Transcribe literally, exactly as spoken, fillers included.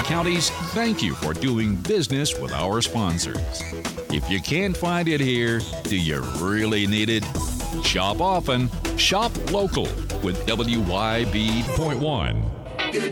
counties thank you for doing business with our sponsors. If you can't find it here, do you really need it? Shop often, shop local with W Y B point one.